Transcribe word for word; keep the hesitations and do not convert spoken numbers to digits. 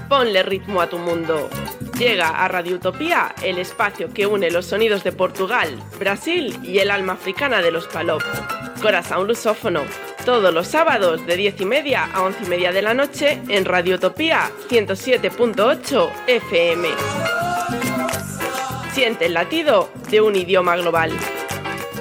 Ponle ritmo a tu mundo. Llega a Radio Utopía, el espacio que une los sonidos de Portugal, Brasil y el alma africana de los Palop. Corazón lusófono. Todos los sábados de diez y media a once y media de la noche en Radio Utopía ciento siete punto ocho F M. Siente el latido de un idioma global.